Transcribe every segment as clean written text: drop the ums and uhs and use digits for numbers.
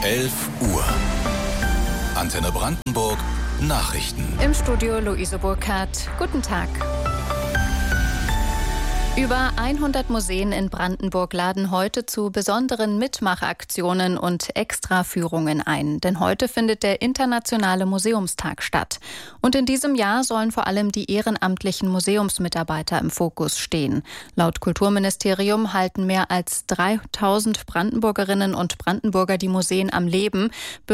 11 Uhr. Antenne Brandenburg Nachrichten. Im Studio Luise Burkhardt. Guten Tag. Über 100 Museen in Brandenburg laden heute zu besonderen Mitmachaktionen und Extraführungen ein. Denn heute findet der Internationale Museumstag statt. Und in diesem Jahr sollen vor allem die ehrenamtlichen Museumsmitarbeiter im Fokus stehen. Laut Kulturministerium halten mehr als 3000 Brandenburgerinnen und Brandenburger die Museen am Leben.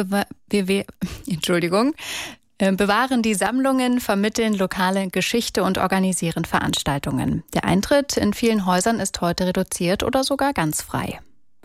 Bewahren die Sammlungen, vermitteln lokale Geschichte und organisieren Veranstaltungen. Der Eintritt in vielen Häusern ist heute reduziert oder sogar ganz frei.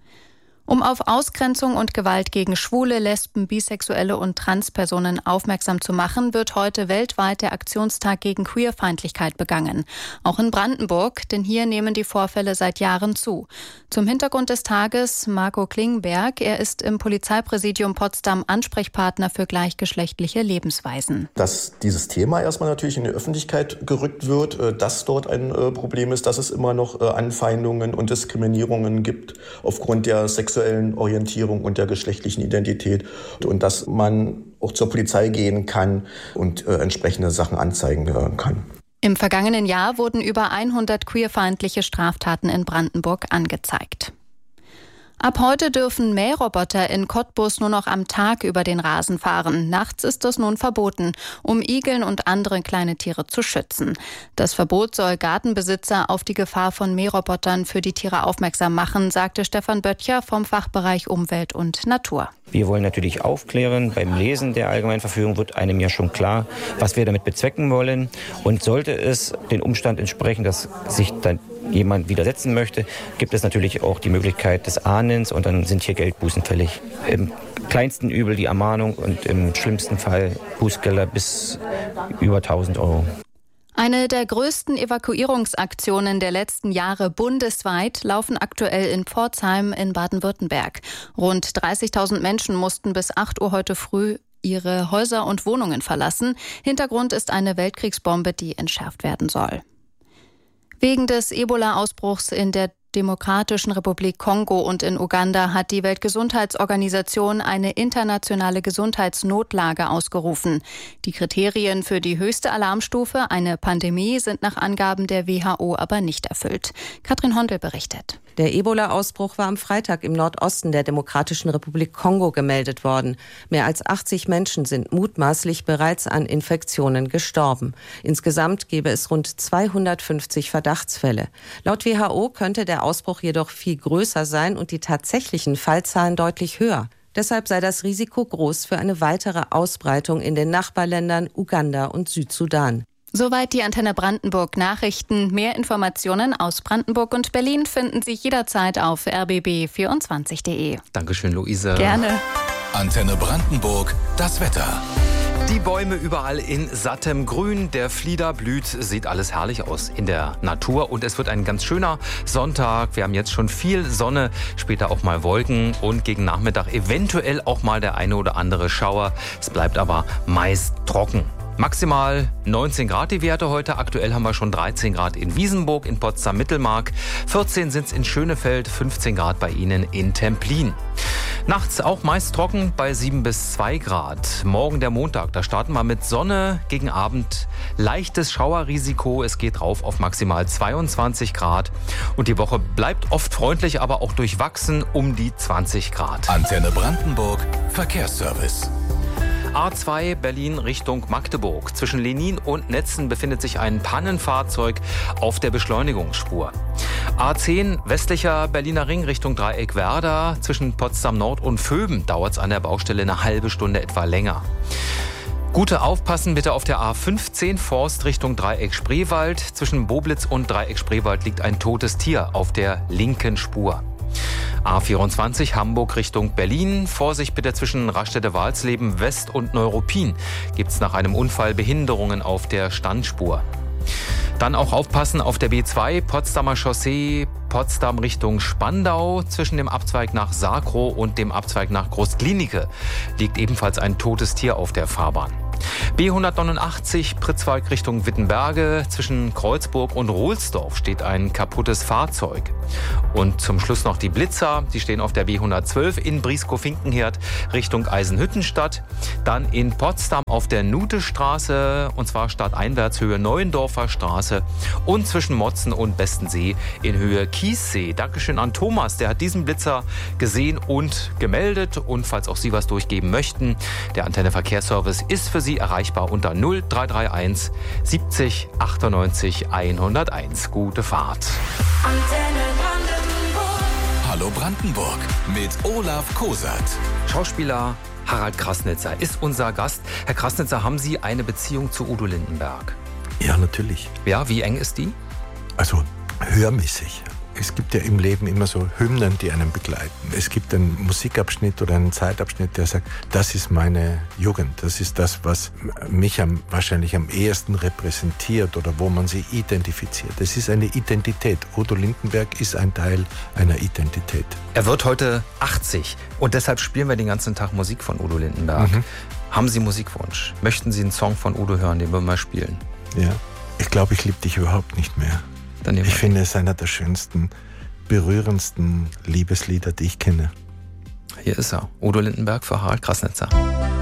Um auf Ausgrenzung und Gewalt gegen Schwule, Lesben, Bisexuelle und Transpersonen aufmerksam zu machen, wird heute weltweit der Aktionstag gegen Queerfeindlichkeit begangen. Auch in Brandenburg, denn hier nehmen die Vorfälle seit Jahren zu. Zum Hintergrund des Tages Marco Klingberg. Er ist im Polizeipräsidium Potsdam Ansprechpartner für gleichgeschlechtliche Lebensweisen. Dass dieses Thema erstmal natürlich in die Öffentlichkeit gerückt wird, dass dort ein Problem ist, dass es immer noch Anfeindungen und Diskriminierungen gibt aufgrund der sexuellen Orientierung und der geschlechtlichen Identität und dass man auch zur Polizei gehen kann und entsprechende Sachen anzeigen kann. Im vergangenen Jahr wurden über 100 queerfeindliche Straftaten in Brandenburg angezeigt. Ab heute dürfen Mähroboter in Cottbus nur noch am Tag über den Rasen fahren. Nachts ist das nun verboten, um Igeln und andere kleine Tiere zu schützen. Das Verbot soll Gartenbesitzer auf die Gefahr von Mährobotern für die Tiere aufmerksam machen, sagte Stefan Böttcher vom Fachbereich Umwelt und Natur. Wir wollen natürlich aufklären. Beim Lesen der Allgemeinverfügung wird einem ja schon klar, was wir damit bezwecken wollen. Und sollte es den Umstand entsprechen, dass sich dann jemand widersetzen möchte, gibt es natürlich auch die Möglichkeit des Ahndens und dann sind hier Geldbußen fällig. Im kleinsten Übel die Ermahnung und im schlimmsten Fall Bußgelder bis über 1.000 Euro. Eine der größten Evakuierungsaktionen der letzten Jahre bundesweit laufen aktuell in Pforzheim in Baden-Württemberg. Rund 30.000 Menschen mussten bis 8 Uhr heute früh ihre Häuser und Wohnungen verlassen. Hintergrund ist eine Weltkriegsbombe, die entschärft werden soll. Wegen des Ebola-Ausbruchs in der Demokratischen Republik Kongo und in Uganda hat die Weltgesundheitsorganisation eine internationale Gesundheitsnotlage ausgerufen. Die Kriterien für die höchste Alarmstufe, eine Pandemie, sind nach Angaben der WHO aber nicht erfüllt. Katrin Hondel berichtet. Der Ebola-Ausbruch war am Freitag im Nordosten der Demokratischen Republik Kongo gemeldet worden. Mehr als 80 Menschen sind mutmaßlich bereits an Infektionen gestorben. Insgesamt gäbe es rund 250 Verdachtsfälle. Laut WHO könnte der Ausbruch jedoch viel größer sein und die tatsächlichen Fallzahlen deutlich höher. Deshalb sei das Risiko groß für eine weitere Ausbreitung in den Nachbarländern Uganda und Südsudan. Soweit die Antenne Brandenburg Nachrichten. Mehr Informationen aus Brandenburg und Berlin finden Sie jederzeit auf rbb24.de. Dankeschön, Luise. Gerne. Antenne Brandenburg, das Wetter. Die Bäume überall in sattem Grün, der Flieder blüht, sieht alles herrlich aus in der Natur und es wird ein ganz schöner Sonntag. Wir haben jetzt schon viel Sonne, später auch mal Wolken und gegen Nachmittag eventuell auch mal der eine oder andere Schauer. Es bleibt aber meist trocken. Maximal 19 Grad die Werte heute. Aktuell haben wir schon 13 Grad in Wiesenburg, in Potsdam-Mittelmark. 14 sind es in Schönefeld, 15 Grad bei Ihnen in Templin. Nachts auch meist trocken bei 7 bis 2 Grad. Morgen der Montag, da starten wir mit Sonne, gegen Abend leichtes Schauerrisiko. Es geht rauf auf maximal 22 Grad. Und die Woche bleibt oft freundlich, aber auch durchwachsen um die 20 Grad. Antenne Brandenburg, Verkehrsservice. A2 Berlin Richtung Magdeburg. Zwischen Lenin und Netzen befindet sich ein Pannenfahrzeug auf der Beschleunigungsspur. A10 westlicher Berliner Ring Richtung Dreieck Werder. Zwischen Potsdam Nord und Vöben dauert es an der Baustelle eine halbe Stunde etwa länger. Gute Aufpassen bitte auf der A15 Forst Richtung Dreieck Spreewald. Zwischen Boblitz und Dreieck Spreewald liegt ein totes Tier auf der linken Spur. A24 Hamburg Richtung Berlin. Vorsicht bitte zwischen Raststätte-Walsleben West und Neuruppin. Gibt es nach einem Unfall Behinderungen auf der Standspur. Dann auch aufpassen auf der B2 Potsdamer Chaussee Potsdam Richtung Spandau. Zwischen dem Abzweig nach Sakrow und dem Abzweig nach Großklinike liegt ebenfalls ein totes Tier auf der Fahrbahn. B189 Pritzwalk Richtung Wittenberge. Zwischen Kreuzburg und Rohlsdorf steht ein kaputtes Fahrzeug. Und zum Schluss noch die Blitzer. Die stehen auf der B112 in Brieskow-Finkenherd Richtung Eisenhüttenstadt. Dann in Potsdam auf der Nutestraße, und zwar stadteinwärts Höhe Neuendorfer Straße. Und zwischen Motzen und Bestensee in Höhe Kiessee. Dankeschön an Thomas, der hat diesen Blitzer gesehen und gemeldet. Und falls auch Sie was durchgeben möchten, der Antenne Verkehrsservice ist für Sie erreichbar unter 0331 70 98 101. Gute Fahrt. Antenne Brandenburg. Hallo Brandenburg mit Olaf Kosat. Schauspieler Harald Krasnitzer ist unser Gast. Herr Krasnitzer, haben Sie eine Beziehung zu Udo Lindenberg? Ja, natürlich. Ja, wie eng ist die? Also hörmäßig. Es gibt ja im Leben immer so Hymnen, die einen begleiten. Es gibt einen Musikabschnitt oder einen Zeitabschnitt, der sagt, das ist meine Jugend, das ist das, was mich wahrscheinlich am ehesten repräsentiert oder wo man sie identifiziert. Es ist eine Identität. Udo Lindenberg ist ein Teil einer Identität. Er wird heute 80 und deshalb spielen wir den ganzen Tag Musik von Udo Lindenberg. Haben Sie Musikwunsch? Möchten Sie einen Song von Udo hören, den wir mal spielen? Ja, ich glaube, ich liebe dich überhaupt nicht mehr. Ich finde es einer der schönsten, berührendsten Liebeslieder, die ich kenne. Hier ist er, Udo Lindenberg für Harald Krasnitzer.